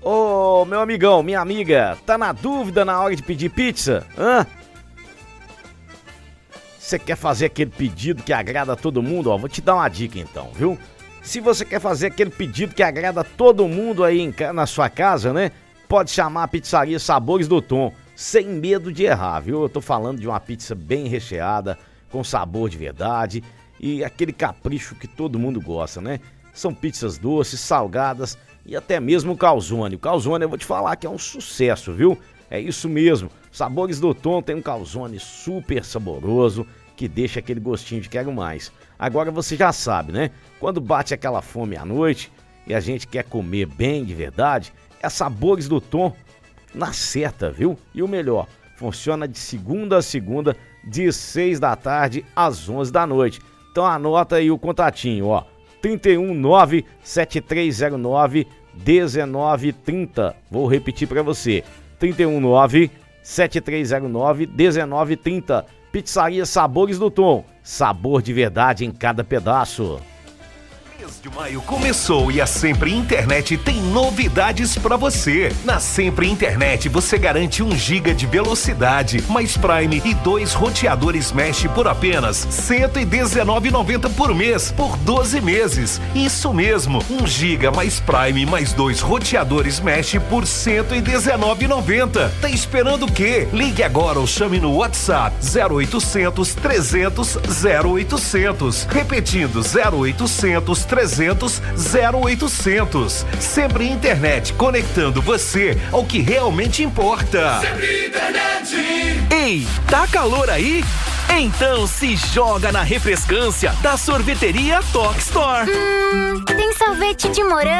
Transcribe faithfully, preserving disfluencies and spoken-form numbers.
Ô, meu amigão, minha amiga, tá na dúvida na hora de pedir pizza? Hã? Você quer fazer aquele pedido que agrada a todo mundo? Ó, vou te dar uma dica então, viu? Se você quer fazer aquele pedido que agrada a todo mundo aí em, na sua casa, né? Pode chamar a Pizzaria Sabores do Tom, sem medo de errar, viu? Eu tô falando de uma pizza bem recheada, com sabor de verdade e aquele capricho que todo mundo gosta, né? São pizzas doces, salgadas e até mesmo o calzone. O calzone eu vou te falar que é um sucesso, viu? É isso mesmo. Sabores do Tom tem um calzone super saboroso que deixa aquele gostinho de quero mais. Agora você já sabe, né? Quando bate aquela fome à noite e a gente quer comer bem de verdade, é Sabores do Tom na certa, viu? E o melhor, funciona de segunda a segunda, de seis da tarde às onze da noite. Então anota aí o contatinho, ó. trinta e um, nove, sete três zero nove, dezenove trinta. Vou repetir pra você. trinta e um, nove, sete três zero nove, dezenove trinta. Pizzaria Sabores do Tom. Sabor de verdade em cada pedaço. Mês de maio começou e a Sempre Internet tem novidades pra você. Na Sempre Internet você garante um giga de velocidade, mais Prime e dois roteadores Mesh por apenas cento e dezenove reais e noventa centavos por mês, por doze meses. Isso mesmo, um giga mais Prime mais dois roteadores Mesh por cento e dezenove reais e noventa centavos. Tá esperando o quê? Ligue agora ou chame no WhatsApp zero oitocentos, trezentos, zero oitocentos. Repetindo, zero oitocentos, trezentos, zero oitocentos. Sempre Internet, conectando você ao que realmente importa. Sempre Internet. Ei, tá calor aí? Então se joga na refrescância da sorveteria Toque Store. Hum, tem sorvete de morango